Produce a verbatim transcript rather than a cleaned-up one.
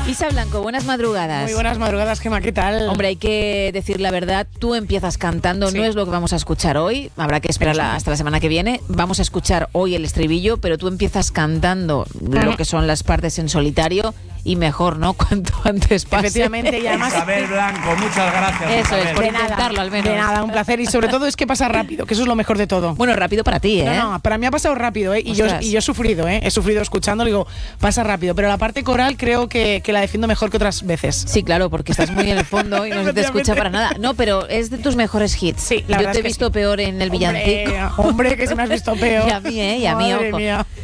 Isa Blanco, buenas madrugadas. Muy buenas madrugadas, Gemma, ¿qué tal? Hombre, hay que decir la verdad, tú empiezas cantando, sí. No es lo que vamos a escuchar hoy, habrá que esperar hasta la semana que viene. Vamos a escuchar hoy el estribillo, pero tú empiezas cantando uh-huh. lo que son las partes en solitario. Y mejor, ¿no? Cuanto antes pase. Efectivamente, y además... Isabel Blanco, muchas gracias. Eso Isabel. es, por de intentarlo nada, al menos. De nada, un placer. Y sobre todo es que pasa rápido, que eso es lo mejor de todo. Bueno, rápido para ti, ¿eh? No, no, para mí ha pasado rápido, ¿eh? Y yo, y yo he sufrido, ¿eh? He sufrido escuchándolo y digo, pasa rápido. Pero la parte coral creo que, que la defiendo mejor que otras veces. Sí, claro, porque estás muy en el fondo y no se te escucha para nada. No, pero es de tus mejores hits. Sí, la yo verdad te he es que visto sí. peor en el Hombre, villancico. Hombre, que se me has visto peor. Y a mí, ¿eh? Y a mí, Madre ojo. Mía.